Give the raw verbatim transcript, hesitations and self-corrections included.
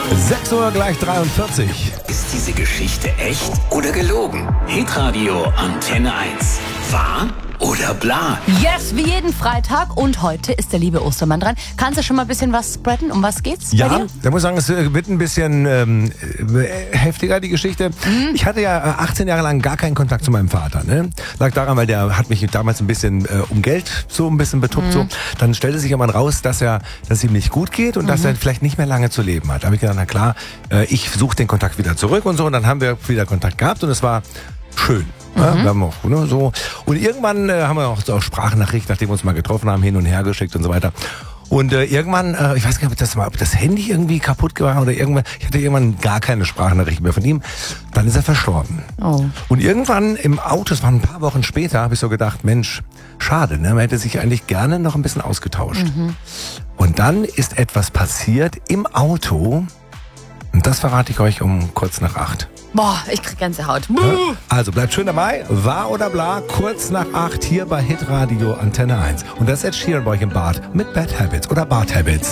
sechs Uhr gleich dreiundvierzig. Ist diese Geschichte echt oder gelogen? Hitradio Antenne eins. Wahr oder bla? Yes, wie jeden Freitag. Und heute ist der liebe Ostermann dran. Kannst du schon mal ein bisschen was spreaden? Um was geht's bei Ja, dir? da muss ich sagen, es wird ein bisschen ähm, heftiger, die Geschichte. Mhm. Ich hatte ja achtzehn Jahre lang gar keinen Kontakt zu meinem Vater. Ne? Lag daran, weil der hat mich damals ein bisschen äh, um Geld so ein bisschen betuppt. Mhm. So. Dann stellte sich irgendwann raus, dass er, dass es ihm nicht gut geht und mhm. dass er vielleicht nicht mehr lange zu leben hat. Da habe ich gedacht, na klar, äh, ich suche den Kontakt wieder zurück und so. Und dann haben wir wieder Kontakt gehabt und es war schön. Ja, mhm. wir haben auch, ne, so. Und irgendwann äh, haben wir auch so auch Sprachnachricht, nachdem wir uns mal getroffen haben, hin und her geschickt und so weiter. Und äh, irgendwann, äh, ich weiß gar nicht, ob das, mal, ob das Handy irgendwie kaputt war oder irgendwann, ich hatte irgendwann gar keine Sprachnachricht mehr von ihm. Dann ist er verstorben. Oh. Und irgendwann im Auto, es waren ein paar Wochen später, habe ich so gedacht, Mensch, schade, ne? Man hätte sich eigentlich gerne noch ein bisschen ausgetauscht. Mhm. Und dann ist etwas passiert im Auto und das verrate ich euch um kurz nach acht. Boah, ich krieg Gänsehaut. Also bleibt schön dabei, wahr oder bla, kurz nach acht hier bei Hitradio Antenne eins. Und das ist Ed Sheeran bei euch im Bad mit Bad Habits oder Bad Habits.